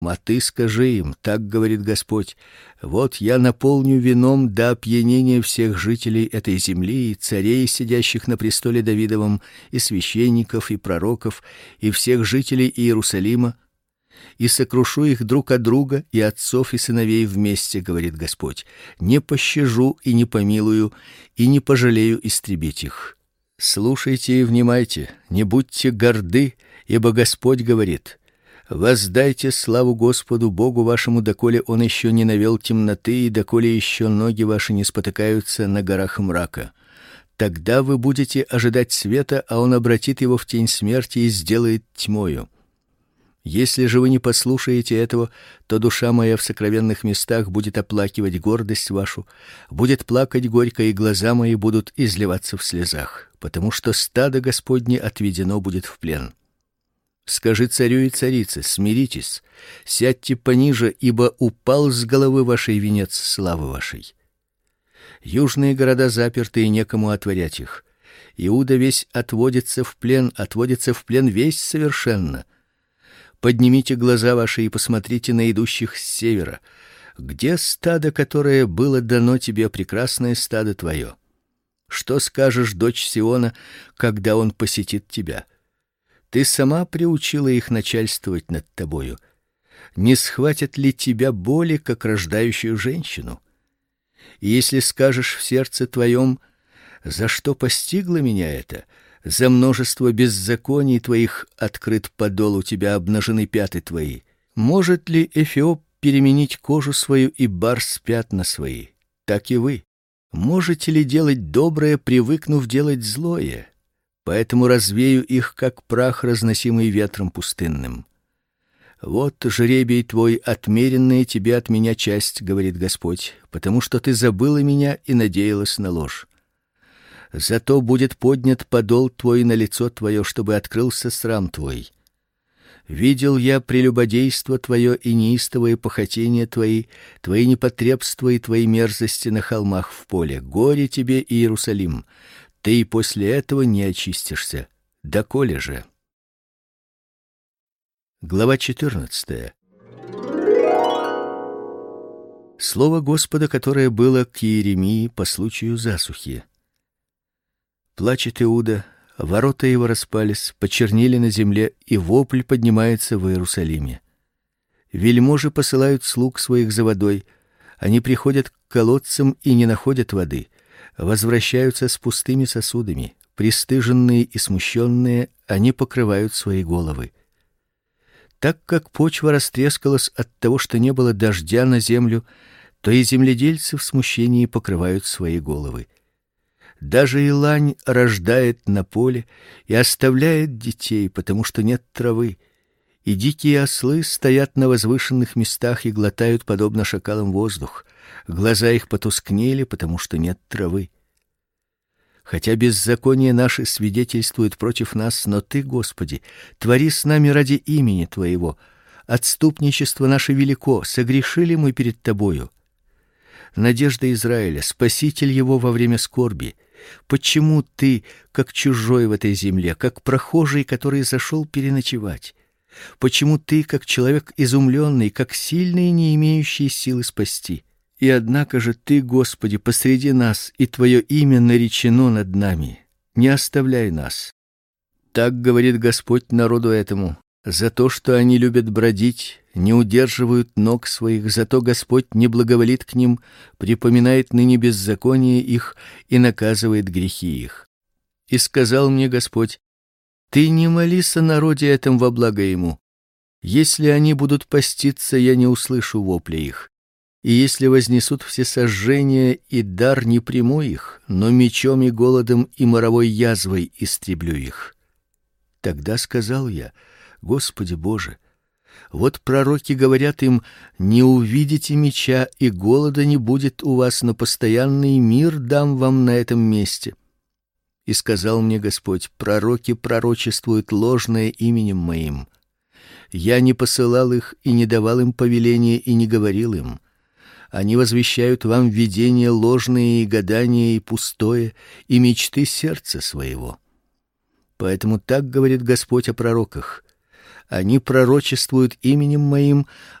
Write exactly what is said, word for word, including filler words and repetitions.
А ты скажи им: так говорит Господь: вот я наполню вином до опьянения всех жителей этой земли, и царей, сидящих на престоле Давидовом, и священников, и пророков, и всех жителей Иерусалима, и сокрушу их друг от друга, и отцов и сыновей вместе, говорит Господь. Не пощажу и не помилую, и не пожалею истребить их. Слушайте и внимайте, не будьте горды, ибо Господь говорит: воздайте славу Господу Богу вашему, доколе Он еще не навел темноты, и доколе еще ноги ваши не спотыкаются на горах мрака. Тогда вы будете ожидать света, а Он обратит его в тень смерти и сделает тьмою. Если же вы не послушаете этого, то душа моя в сокровенных местах будет оплакивать гордость вашу, будет плакать горько, и глаза мои будут изливаться в слезах, потому что стадо Господне отведено будет в плен. Скажи царю и царице: смиритесь, сядьте пониже, ибо упал с головы вашей венец славы вашей. Южные города заперты, и некому отворять их. Иуда весь отводится в плен, отводится в плен весь совершенно. Поднимите глаза ваши и посмотрите на идущих с севера. Где стадо, которое было дано тебе, прекрасное стадо твое? Что скажешь, дочь Сиона, когда он посетит тебя? Ты сама приучила их начальствовать над тобою. Не схватят ли тебя боли, как рождающую женщину? И если скажешь в сердце твоем: за что постигло меня это? За множество беззаконий твоих открыт подол, у тебя обнажены пяты твои. Может ли эфиоп переменить кожу свою и барс пятна свои? Так и вы. Можете ли делать доброе, привыкнув делать злое? Поэтому развею их, как прах, разносимый ветром пустынным. Вот жребий твой, отмеренная тебе от меня часть, говорит Господь, потому что ты забыла меня и надеялась на ложь. Зато будет поднят подол твой на лицо твое, чтобы открылся срам твой. Видел я прелюбодейство твое и неистовые похотения твои, твои непотребства и твои мерзости на холмах в поле. Горе тебе, Иерусалим! Ты и после этого не очистишься. Доколе же? Глава четырнадцатая. Слово Господа, которое было к Иеремии по случаю засухи. Плачет Иуда, ворота его распались, почернели на земле, и вопль поднимается в Иерусалиме. Вельможи посылают слуг своих за водой, они приходят к колодцам и не находят воды, возвращаются с пустыми сосудами, пристыженные и смущенные, они покрывают свои головы. Так как почва растрескалась от того, что не было дождя на землю, то и земледельцы в смущении покрывают свои головы. Даже и лань рождает на поле и оставляет детей, потому что нет травы, и дикие ослы стоят на возвышенных местах и глотают, подобно шакалам, воздух. Глаза их потускнели, потому что нет травы. Хотя беззаконие наше свидетельствует против нас, но Ты, Господи, твори с нами ради имени Твоего. Отступничество наше велико, согрешили мы перед Тобою. Надежда Израиля, спаситель его во время скорби. Почему ты, как чужой в этой земле, как прохожий, который зашел переночевать? Почему ты, как человек изумленный, как сильный, не имеющий силы спасти? И однако же ты, Господи, посреди нас, и Твое имя наречено над нами. Не оставляй нас. Так говорит Господь народу этому: за то, что они любят бродить, не удерживают ног своих, зато Господь не благоволит к ним, припоминает ныне беззаконие их и наказывает грехи их. И сказал мне Господь: ты не молись о народе этом во благо ему. Если они будут поститься, я не услышу вопля их. И если вознесут все сожжения, и дар не приму их, но мечом и голодом и моровой язвой истреблю их. Тогда сказал я: Господи Боже, вот пророки говорят им: не увидите меча, и голода не будет у вас, но постоянный мир дам вам на этом месте. И сказал мне Господь: пророки пророчествуют ложное именем моим. Я не посылал их и не давал им повеления и не говорил им. Они возвещают вам видения ложные и гадания и пустое, и мечты сердца своего. Поэтому так говорит Господь о пророках: Они пророчествуют именем моим,